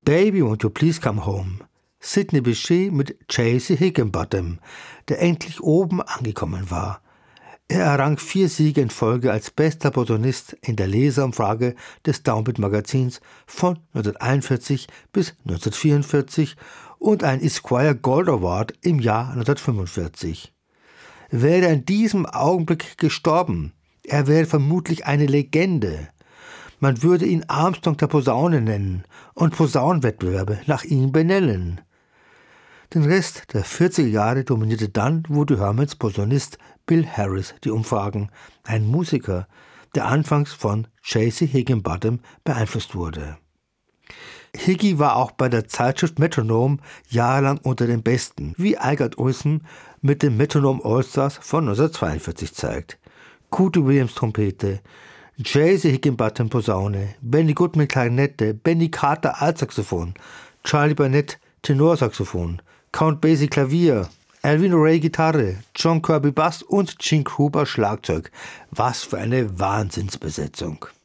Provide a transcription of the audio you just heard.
Baby Won't You Please Come Home. Sidney Bechet mit J.C. Higginbottom, der endlich oben angekommen war. Er errang 4 Siege in Folge als bester Posaunist in der Leserumfrage des Downbeat-Magazins von 1941 bis 1944 und ein Esquire Gold Award im Jahr 1945. Wäre er in diesem Augenblick gestorben, er wäre vermutlich eine Legende. Man würde ihn Armstrong der Posaune nennen und Posaunenwettbewerbe nach ihm benennen. Den Rest der 40er Jahre dominierte dann Woody Hermans Posaunist Bill Harris die Umfragen, ein Musiker, der anfangs von J.C. Higginbottom beeinflusst wurde. Higgy war auch bei der Zeitschrift Metronome jahrelang unter den Besten, wie Algert Olsen mit dem Metronome All-Stars von 1942 zeigt. Cootie Williams Trompete, J.C. Higginbottom Posaune, Benny Goodman Klarinette, Benny Carter Altsaxophon, Charlie Barnett Tenorsaxophon, Count Basie Klavier, Alvin Ray Gitarre, John Kirby Bass und Gene Krupa Schlagzeug. Was für eine Wahnsinnsbesetzung.